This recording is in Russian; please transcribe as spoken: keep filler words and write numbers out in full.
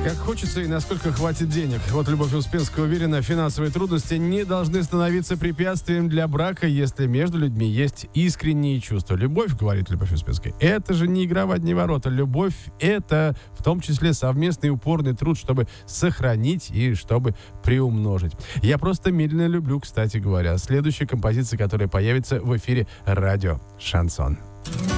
Как хочется и насколько хватит денег. Вот Любовь Успенская уверена, финансовые трудности не должны становиться препятствием для брака, если между людьми есть искренние чувства. Любовь, говорит Любовь Успенская, это же не игра в одни ворота. Любовь — это в том числе совместный упорный труд, чтобы сохранить и чтобы приумножить. Я просто медленно люблю, кстати говоря. Следующая композиция, которая появится в эфире радио «Шансон».